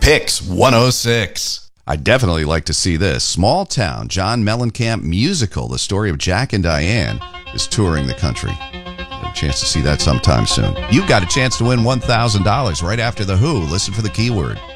Picks 106. I'd definitely like to see this. Small Town, John Mellencamp musical, the story of Jack and Diane, is touring the country. Get a chance to see that sometime soon. You've got a chance to win $1,000 right after The Who. Listen for the keyword.